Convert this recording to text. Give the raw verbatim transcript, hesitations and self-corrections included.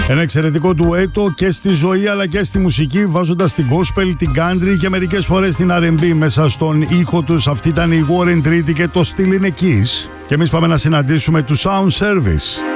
Ένα εξαιρετικό ντουέτο και στη ζωή αλλά και στη μουσική, βάζοντας την gospel, την country και μερικές φορές την αρ εντ μπι μέσα στον ήχο τους. Αυτή ήταν η Warren Treaty και το στυλ είναι Kiss. Και εμείς πάμε να συναντήσουμε του Sound Service.